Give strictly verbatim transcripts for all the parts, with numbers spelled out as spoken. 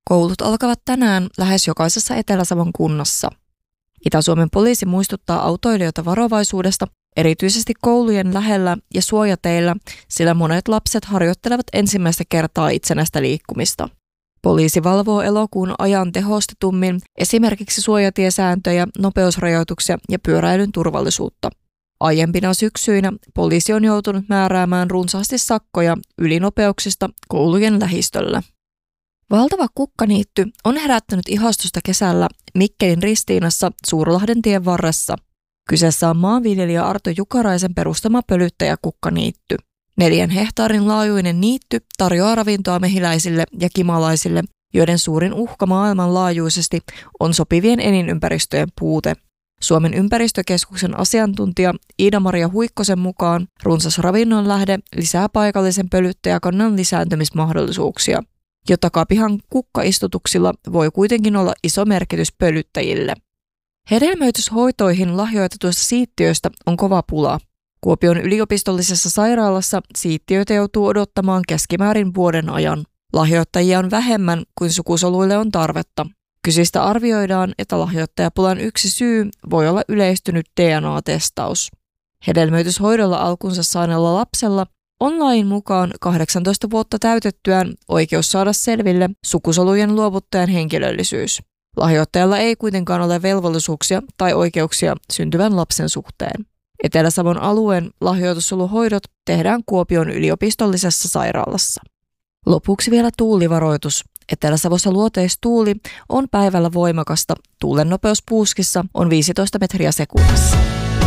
Koulut alkavat tänään lähes jokaisessa Etelä-Savon kunnassa. Itä-Suomen poliisi muistuttaa autoilijoita varovaisuudesta, erityisesti koulujen lähellä ja suojateillä, sillä monet lapset harjoittelevat ensimmäistä kertaa itsenäistä liikkumista. Poliisi valvoo elokuun ajan tehostetummin esimerkiksi suojatiesääntöjä, nopeusrajoituksia ja pyöräilyn turvallisuutta. Aiempina syksyinä poliisi on joutunut määräämään runsaasti sakkoja ylinopeuksista koulujen lähistöllä. Valtava kukkaniitty on herättänyt ihastusta kesällä Mikkelin Ristiinassa Suurlahden tien varressa. Kyseessä on maanviljelijä Arto Jukaraisen perustama pölyttäjäkukkaniitty. Neljän hehtaarin laajuinen niitty tarjoaa ravintoa mehiläisille ja kimalaisille, joiden suurin uhka maailmanlaajuisesti on sopivien elinympäristöjen puute. Suomen ympäristökeskuksen asiantuntija Iida-Maria Huikkosen mukaan runsas ravinnon lähde lisää paikallisen pölyttäjäkannan lisääntymismahdollisuuksia. Jo takapihan kukkaistutuksilla voi kuitenkin olla iso merkitys pölyttäjille. Hedelmöityshoitoihin lahjoitetuista siittiöistä on kova pula. Kuopion yliopistollisessa sairaalassa siittiöitä joutuu odottamaan keskimäärin vuoden ajan. Lahjoittajia on vähemmän kuin sukusoluille on tarvetta. Kyseistä arvioidaan, että lahjoittajapulan yksi syy voi olla yleistynyt D N A-testaus. Hedelmöityshoidolla alkunsa saaneella lapsella on lain mukaan kahdeksantoista vuotta täytettyään oikeus saada selville sukusolujen luovuttajan henkilöllisyys. Lahjoittajalla ei kuitenkaan ole velvollisuuksia tai oikeuksia syntyvän lapsen suhteen. Etelä-Savon alueen lahjoitussoluhoidot tehdään Kuopion yliopistollisessa sairaalassa. Lopuksi vielä tuulivaroitus. Etelä-Savossa luoteistuuli on päivällä voimakasta. Tuulen nopeus puuskissa on viisitoista metriä sekunnissa.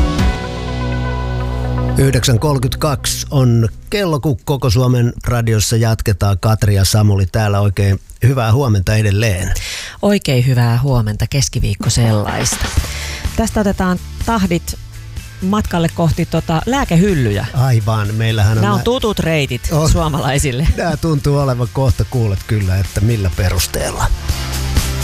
yhdeksän kolmekymmentäkaksi on kello, kun koko Suomen radiossa jatketaan. Katri ja Samuli täällä, oikein hyvää huomenta edelleen. Oikein hyvää huomenta, keskiviikko sellaista. Tästä otetaan tahdit matkalle kohti tota lääkehyllyjä. Aivan, meillähän on... Nämä on tutut reitit on, suomalaisille. Nämä tuntuu olevan kohta, kuulet kyllä, että millä perusteella.